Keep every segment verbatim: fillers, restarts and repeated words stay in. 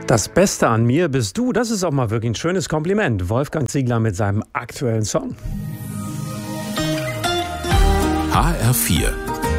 Das Beste an mir bist du. Das ist auch mal wirklich ein schönes Kompliment. Wolfgang Ziegler mit seinem aktuellen Song. H R vier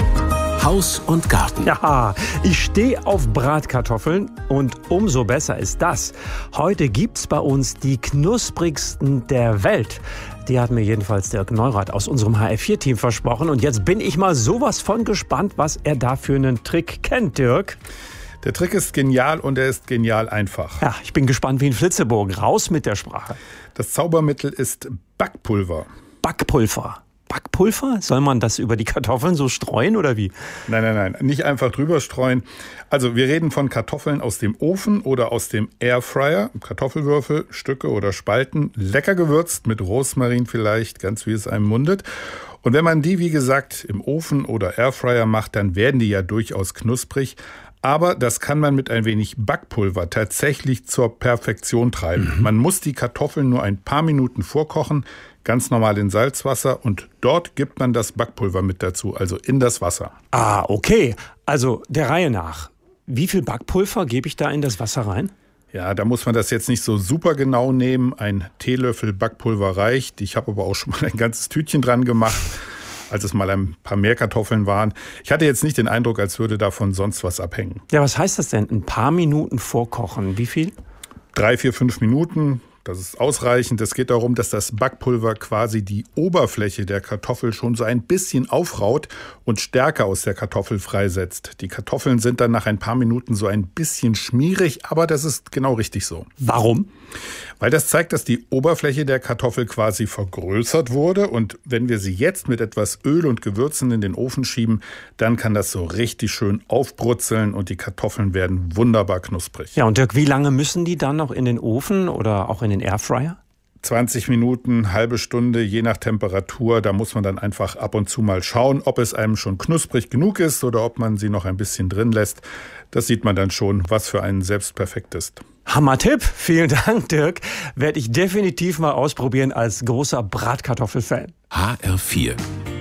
Haus und Garten. Ja, ich stehe auf Bratkartoffeln und umso besser ist das. Heute gibt's bei uns die knusprigsten der Welt. Die hat mir jedenfalls Dirk Neurath aus unserem H R vier Team versprochen. Und jetzt bin ich mal sowas von gespannt, was er da für einen Trick kennt, Dirk. Der Trick ist genial und er ist genial einfach. Ja, ich bin gespannt wie ein Flitzebogen. Raus mit der Sprache. Das Zaubermittel ist Backpulver. Backpulver. Backpulver? Soll man das über die Kartoffeln so streuen oder wie? Nein, nein, nein, nicht einfach drüber streuen. Also wir reden von Kartoffeln aus dem Ofen oder aus dem Airfryer. Kartoffelwürfel, Stücke oder Spalten, lecker gewürzt mit Rosmarin vielleicht, ganz wie es einem mundet. Und wenn man die, wie gesagt, im Ofen oder Airfryer macht, dann werden die ja durchaus knusprig. Aber das kann man mit ein wenig Backpulver tatsächlich zur Perfektion treiben. Mhm. Man muss die Kartoffeln nur ein paar Minuten vorkochen, ganz normal in Salzwasser, und dort gibt man das Backpulver mit dazu, also in das Wasser. Ah, okay. Also der Reihe nach. Wie viel Backpulver gebe ich da in das Wasser rein? Ja, da muss man das jetzt nicht so super genau nehmen. Ein Teelöffel Backpulver reicht. Ich habe aber auch schon mal ein ganzes Tütchen dran gemacht, als es mal ein paar mehr Kartoffeln waren. Ich hatte jetzt nicht den Eindruck, als würde davon sonst was abhängen. Ja, was heißt das denn? Ein paar Minuten vorkochen. Wie viel? Drei, vier, fünf Minuten. Das ist ausreichend. Es geht darum, dass das Backpulver quasi die Oberfläche der Kartoffel schon so ein bisschen aufraut und Stärke aus der Kartoffel freisetzt. Die Kartoffeln sind dann nach ein paar Minuten so ein bisschen schmierig, aber das ist genau richtig so. Warum? Weil das zeigt, dass die Oberfläche der Kartoffel quasi vergrößert wurde, und wenn wir sie jetzt mit etwas Öl und Gewürzen in den Ofen schieben, dann kann das so richtig schön aufbrutzeln und die Kartoffeln werden wunderbar knusprig. Ja, und Dirk, wie lange müssen die dann noch in den Ofen oder auch in den Airfryer? zwanzig Minuten, halbe Stunde, je nach Temperatur. Da muss man dann einfach ab und zu mal schauen, ob es einem schon knusprig genug ist oder ob man sie noch ein bisschen drin lässt. Das sieht man dann schon, was für einen selbst perfekt ist. Hammer-Tipp. Vielen Dank, Dirk. Werde ich definitiv mal ausprobieren als großer Bratkartoffelfan. H R vier